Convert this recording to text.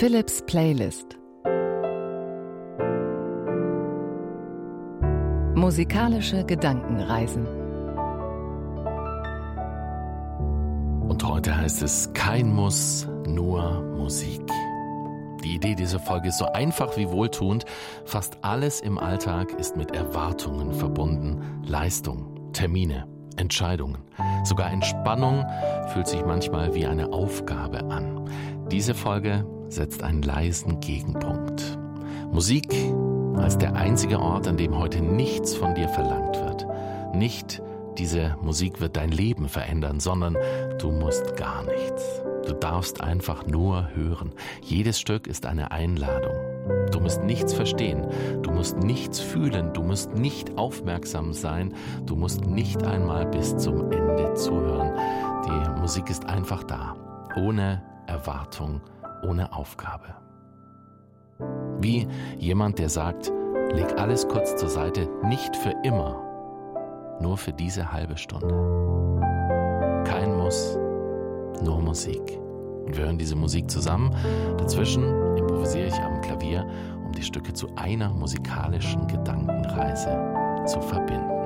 Philips Playlist. Musikalische Gedankenreisen. Und heute heißt es kein Muss, nur Musik. Die Idee dieser Folge ist so einfach wie wohltuend. Fast alles im Alltag ist mit Erwartungen verbunden. Leistung, Termine, Entscheidungen. Sogar Entspannung fühlt sich manchmal wie eine Aufgabe an. Diese Folge setzt einen leisen Gegenpunkt. Musik als der einzige Ort, an dem heute nichts von dir verlangt wird. Nicht diese Musik wird dein Leben verändern, sondern du musst gar nichts. Du darfst einfach nur hören. Jedes Stück ist eine Einladung. Du musst nichts verstehen, du musst nichts fühlen, du musst nicht aufmerksam sein, du musst nicht einmal bis zum Ende zuhören. Die Musik ist einfach da, ohne Erwartung, ohne Aufgabe. Wie jemand, der sagt, leg alles kurz zur Seite, nicht für immer, nur für diese halbe Stunde. Kein Muss, nur Musik. Und wir hören diese Musik zusammen. Dazwischen improvisiere ich am Klavier, um die Stücke zu einer musikalischen Gedankenreise zu verbinden.